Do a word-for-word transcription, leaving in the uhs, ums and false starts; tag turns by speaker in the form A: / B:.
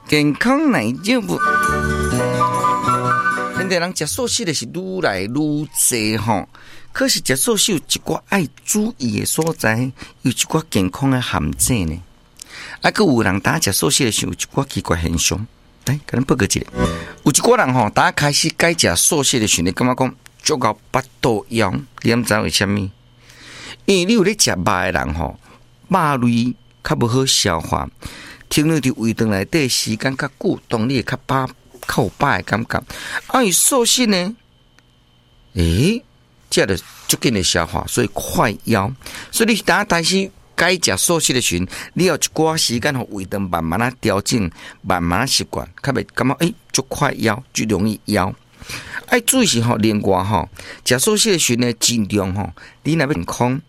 A: 健康奶就不。现在人吃素食的是愈来愈多吼，可是吃素食有一寡爱注意的所在，有一寡健康的陷阱呢。啊，佮有人打吃素食的时候，有一寡奇怪现象。来，甲咱报告一下，有一寡人吼，打开始改吃素食的时候，感觉讲足够巴肚枵，你毋知为虾米？因为你有咧食肉的人吼，肉类较无好消化，停留伫胃肠内底时间较久，当你会较饱。较有饱的感觉，啊，伊素食呢？诶，食着足紧的消化，所以快枵。所以你当开始改食素食的时候，你要一寡时间，互胃肠慢慢啊调整，慢慢啊习惯，较袂感觉诶，足快枵，就容易枵。爱注意是吼，另外吼，食素食的时候呢，尽量吼，你若要健康，